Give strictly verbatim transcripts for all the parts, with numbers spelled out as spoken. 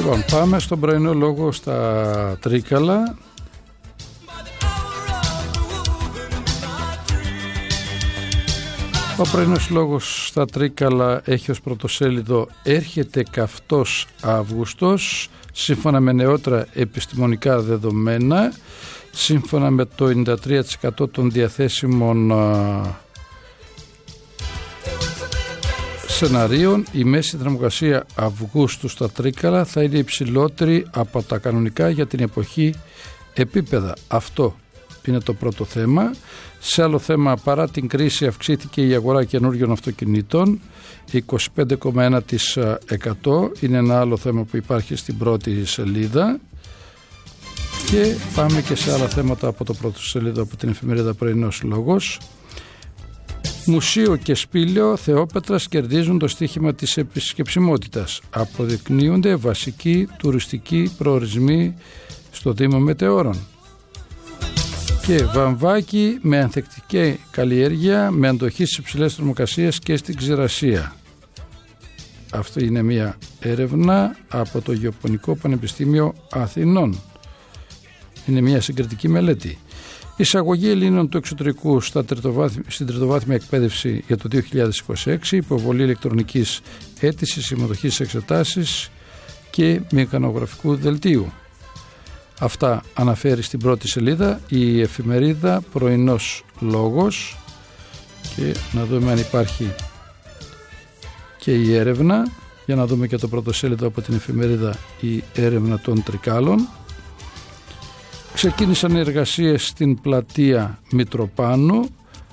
Λοιπόν, πάμε στον πρωινό λόγο στα Τρίκαλα. Ο πρωινός λόγος στα Τρίκαλα έχει ως πρωτοσέλιδο «Έρχεται καυτός Αύγουστος», σύμφωνα με νεότερα επιστημονικά δεδομένα, σύμφωνα με το ενενήντα τρία τοις εκατό των διαθέσιμων α, σεναρίων, η μέση θερμοκρασία Αυγούστου στα Τρίκαλα θα είναι υψηλότερη από τα κανονικά για την εποχή επίπεδα. Αυτό είναι το πρώτο θέμα. Σε άλλο θέμα, παρά την κρίση αυξήθηκε η αγορά καινούριων αυτοκινήτων, είκοσι πέντε κόμμα ένα τοις εκατό είναι ένα άλλο θέμα που υπάρχει στην πρώτη σελίδα. Και πάμε και σε άλλα θέματα από το πρώτο σελίδα από την εφημερίδα Πρωινός Λόγος. Μουσείο και σπήλαιο Θεόπετρας κερδίζουν το στοίχημα της επισκεψιμότητας. Αποδεικνύονται βασικοί τουριστικοί προορισμοί στο Δήμο Μετεώρων. Και βαμβάκι με ανθεκτική καλλιέργεια με αντοχή στις υψηλές θερμοκρασίες και στην ξηρασία. Αυτή είναι μια έρευνα από το Γεωπονικό Πανεπιστήμιο Αθηνών. Είναι μια συγκριτική μελέτη. Εισαγωγή Ελλήνων του εξωτερικού στα τριτοβάθμι, στην τριτοβάθμια εκπαίδευση για το δύο χιλιάδες είκοσι έξι, υποβολή ηλεκτρονικής αίτησης συμμετοχής σε εξετάσεις και μηχανογραφικού δελτίου. Αυτά αναφέρει στην πρώτη σελίδα η εφημερίδα Πρωινός Λόγος. Και να δούμε αν υπάρχει και η έρευνα, για να δούμε και το πρώτο σέλιδο από την εφημερίδα η έρευνα των Τρικάλων. Ξεκίνησαν οι εργασίες στην πλατεία Μητροπάνου.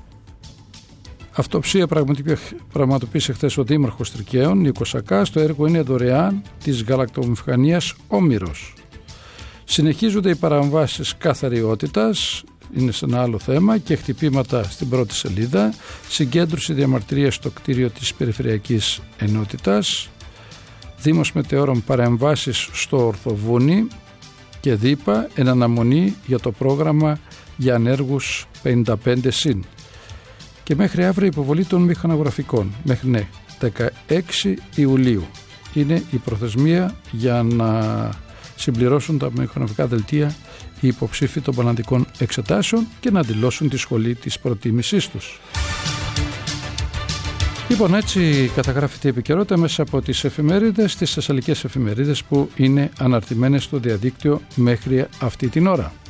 Αυτοψία πραγματοποίησε χθες ο Δήμαρχος Τρικαίων, Νίκος Σακάς. Το έργο είναι δωρεάν της γαλακτοβιομηχανίας Όμηρος. Συνεχίζονται οι παραμβάσεις καθαριότητας, είναι σε ένα άλλο θέμα, και χτυπήματα στην πρώτη σελίδα. Συγκέντρωση διαμαρτυρίας στο κτίριο της Περιφερειακής Ενότητας. Δήμος Μετεώρων παρεμβάσεις στο Ορθοβούνι. Και ΔΥΠΑ εν αναμονή για το πρόγραμμα για ανέργους πενήντα πέντε συν. Και μέχρι αύριο υποβολή των μηχανογραφικών, μέχρι ναι, δεκαέξι Ιουλίου είναι η προθεσμία για να συμπληρώσουν τα μηχανογραφικά δελτία οι υποψήφοι των πανελλαδικών εξετάσεων και να δηλώσουν τη σχολή της προτίμησής τους. Λοιπόν, έτσι καταγράφεται η επικαιρότητα μέσα από τις εφημερίδες, τις θεσσαλικές εφημερίδες που είναι αναρτημένες στο διαδίκτυο μέχρι αυτή την ώρα.